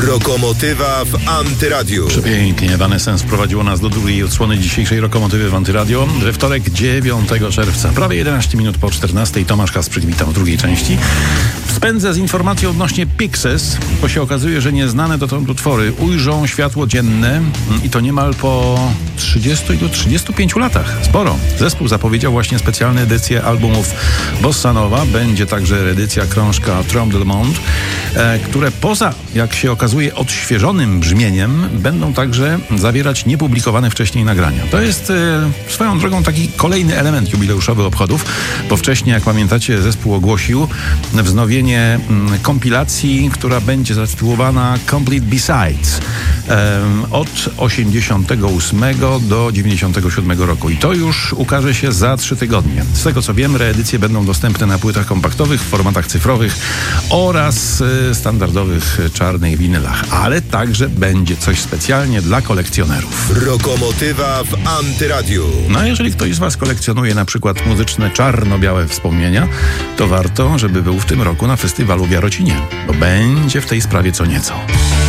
Rokomotywa w Antyradiu. Przepięknie. Evanescence prowadziło nas do drugiej odsłony dzisiejszej Rokomotywy w Antyradio. We wtorek 9 czerwca, prawie 11 minut po 14. Tomasz Kasprzyk witam w drugiej części. Spędzę z informacją odnośnie Pixies, bo się okazuje, że nieznane dotąd utwory ujrzą światło dzienne i to niemal po 30 do 35 latach. Sporo. Zespół zapowiedział właśnie specjalne edycje albumów Bossa Nova. Będzie także edycja krążka Trompe de Monde, które poza, jak się okazuje, odświeżonym brzmieniem będą także zawierać niepublikowane wcześniej nagrania. To jest swoją drogą taki kolejny element jubileuszowych obchodów, bo wcześniej, jak pamiętacie, zespół ogłosił wznowienie kompilacji, która będzie zatytułowana Complete Besides od 88 do 97 roku. I to już ukaże się za 3 tygodnie. Z tego co wiem, reedycje będą dostępne na płytach kompaktowych, w formatach cyfrowych oraz standardowych czarnych winylach. Ale także będzie coś specjalnie dla kolekcjonerów. Rokomotywa w Antyradiu. No a jeżeli ktoś z Was kolekcjonuje na przykład muzyczne czarno-białe wspomnienia, to warto, żeby był w tym roku na festiwalu w Jarocinie, bo będzie w tej sprawie co nieco.